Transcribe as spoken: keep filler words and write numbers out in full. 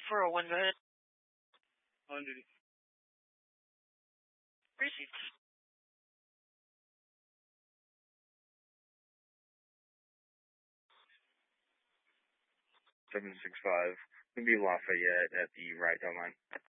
four oh one, go ahead. one hundred. Received. seven six five. Gonna be Lafayette at the right down line.